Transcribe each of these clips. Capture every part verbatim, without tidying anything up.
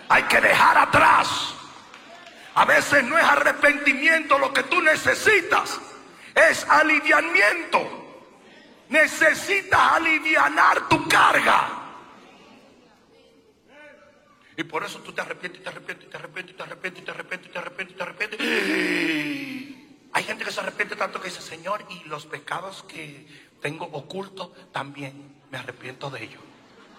hay que dejar atrás. A veces no es arrepentimiento lo que tú necesitas, es aliviamiento. Necesitas alivianar tu carga. Y por eso tú te arrepientes, te arrepientes, te arrepientes, te arrepientes, te arrepientes, te arrepientes, te arrepientes. Hay gente que se arrepiente tanto que dice: Señor, y los pecados que tengo ocultos también me arrepiento de ellos.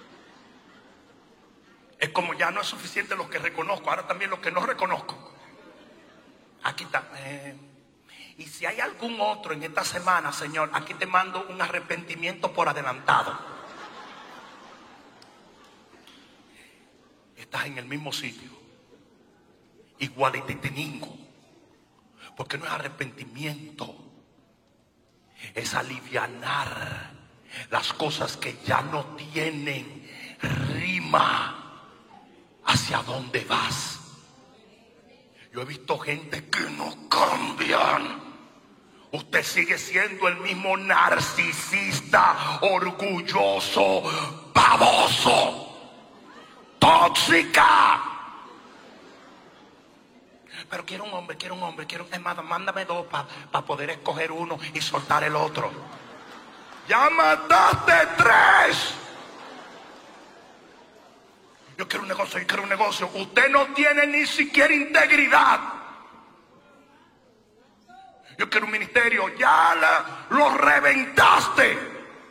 Es como ya no es suficiente los que reconozco, ahora también los que no reconozco. Aquí está. Eh, y si hay algún otro en esta semana, Señor, aquí te mando un arrepentimiento por adelantado. Estás en el mismo sitio, igual y te tengo, porque no es arrepentimiento, es alivianar las cosas que ya no tienen rima hacia dónde vas. Yo he visto gente que no cambian. Usted sigue siendo el mismo narcisista, orgulloso, baboso, tóxica. Pero quiero un hombre, quiero un hombre, quiero un... Hermano, mándame dos para pa poder escoger uno y soltar el otro. Ya mataste tres. Yo quiero un negocio, yo quiero un negocio. Usted no tiene ni siquiera integridad. Yo quiero un ministerio, ya la, lo reventaste.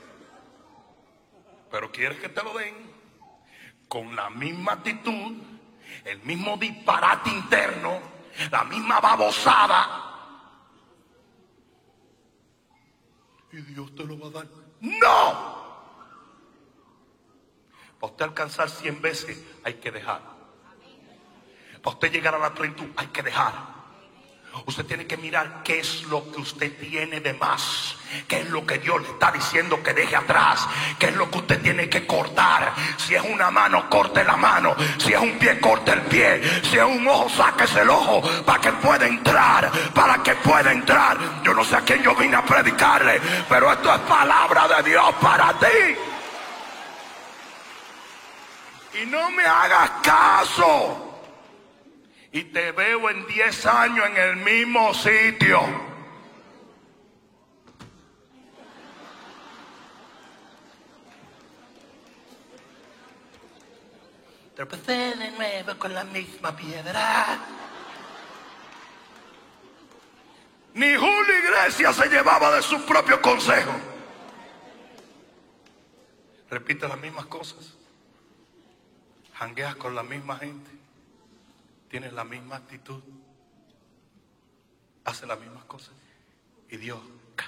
Pero quieres que te lo den con la misma actitud, el mismo disparate interno, la misma babosada. Y Dios te lo va a dar. ¡No! Para usted alcanzar cien veces hay que dejar. Para usted llegar a la plenitud hay que dejar. Usted tiene que mirar qué es lo que usted tiene de más, qué es lo que Dios le está diciendo que deje atrás, qué es lo que usted tiene que cortar. Si es una mano, corte la mano. Si es un pie, corte el pie. Si es un ojo, sáquese el ojo para que pueda entrar, para que pueda entrar. Yo no sé a quién yo vine a predicarle, pero esto es palabra de Dios para ti. Y no me hagas caso. Y te veo en diez años en el mismo sitio. Tropecé de nuevo con la misma piedra. Ni Julio Iglesias se llevaba de su propio consejo. Repite las mismas cosas. Jangueas con la misma gente. Tienes la misma actitud. Haces las mismas cosas. Y Dios, ca,